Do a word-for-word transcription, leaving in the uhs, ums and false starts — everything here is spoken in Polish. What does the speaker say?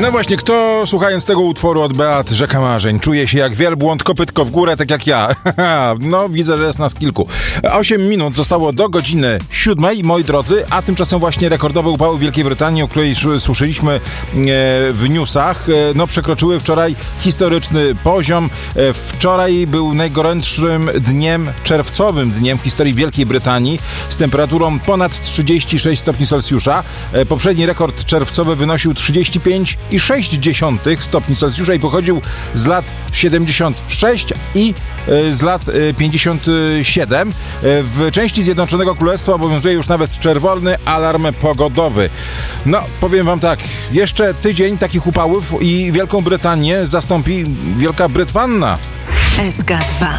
No właśnie, kto słuchając tego utworu od Beat Rzeka Marzeń czuje się jak wielbłąd, kopytko w górę, tak jak ja? No, widzę, że jest nas kilku. Osiem minut zostało do godziny siódmej, moi drodzy, a tymczasem właśnie rekordowe upały w Wielkiej Brytanii, o której słyszeliśmy w newsach, no przekroczyły wczoraj historyczny poziom. Wczoraj był najgorętszym dniem, czerwcowym dniem w historii Wielkiej Brytanii z temperaturą ponad trzydzieści sześć stopni Celsjusza. Poprzedni rekord czerwcowy wynosił trzydzieści pięć i sześć dziesiątych stopni Celsjusza i pochodził z lat siedemdziesiąt sześć i z lat pięćdziesiąt siedem. W części Zjednoczonego Królestwa obowiązuje już nawet czerwony alarm pogodowy. No, powiem wam tak, jeszcze tydzień takich upałów i Wielką Brytanię zastąpi Wielka Brytwanna. S K dwa.